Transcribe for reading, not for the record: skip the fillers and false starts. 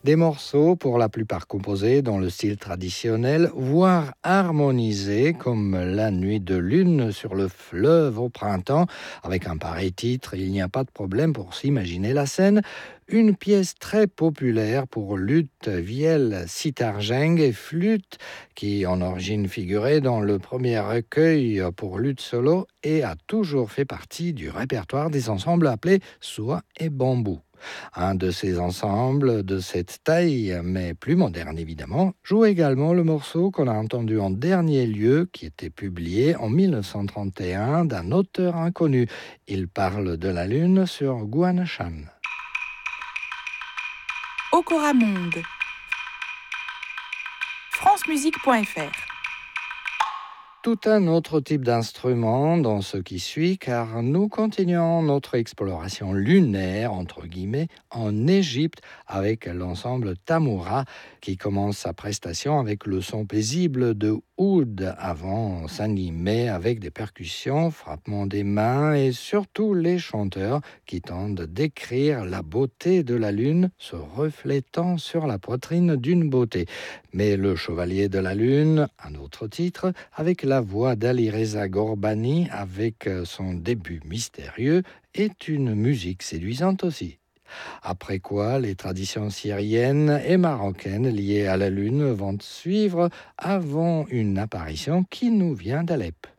Des morceaux pour la plupart composés dans le style traditionnel, voire harmonisés comme La nuit de lune sur le fleuve au printemps. Avec un pareil titre, il n'y a pas de problème pour s'imaginer la scène. Une pièce très populaire pour luth, vielle, sitar-geng et flûte qui en origine figurait dans le premier recueil pour luth solo et a toujours fait partie du répertoire des ensembles appelés soie et bambou. Un de ces ensembles de cette taille, mais plus moderne évidemment, joue également le morceau qu'on a entendu en dernier lieu, qui était publié en 1931 d'un auteur inconnu. Il parle de la lune sur Guan Shan. Okora Monde. francemusique.fr. Tout un autre type d'instrument dans ce qui suit, car nous continuons notre exploration lunaire, entre guillemets, en Égypte, avec l'ensemble Tamoura, qui commence sa prestation avec le son paisible de oud, avant s'animer avec des percussions, frappements des mains et surtout les chanteurs qui tentent d'écrire la beauté de la lune se reflétant sur la poitrine d'une beauté. Mais le Chevalier de la Lune, un autre titre, avec la voix d'Ali Reza Gorbani, avec son début mystérieux, est une musique séduisante aussi. Après quoi, les traditions syriennes et marocaines liées à la Lune vont suivre avant une apparition qui nous vient d'Alep.